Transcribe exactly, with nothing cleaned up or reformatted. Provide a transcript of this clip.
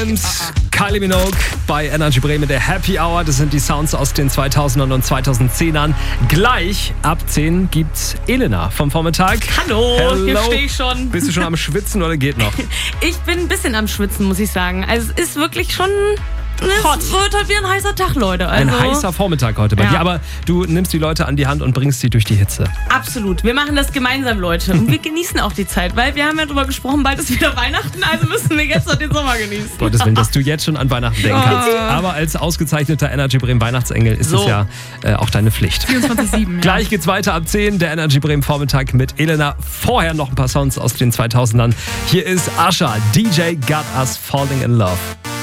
Weeknd, Kylie Minogue bei Energy Bremen, der Happy Hour. Das sind die Sounds aus den zweitausendern und zweitausendzehnern. Gleich ab zehn gibt's Elena vom Vormittag. Hallo, Hello. hier stehe ich schon. Bist du schon am Schwitzen oder geht noch? Ich bin ein bisschen am Schwitzen, muss ich sagen. Also es ist wirklich schon... Hot. Es wird halt wie ein heißer Tag, Leute. Also, Ein heißer Vormittag heute bei Ja. dir, aber du nimmst die Leute an die Hand und bringst sie durch die Hitze. absolut. Wir machen das gemeinsam, Leute. Und wir genießen auch die Zeit, weil wir haben ja drüber gesprochen, bald ist wieder Weihnachten, also müssen wir jetzt noch den Sommer genießen. Gottes Willen, dass du jetzt schon an Weihnachten denken kannst. Aber als ausgezeichneter Energy Bremen Weihnachtsengel ist So. es ja äh, auch deine Pflicht. vierundzwanzig sieben. Ja. Gleich geht's weiter ab zehn, der Energy Bremen Vormittag mit Elena. Vorher noch ein paar Sounds aus den zweitausendern. Hier ist Asha, D J Got Us Falling in Love.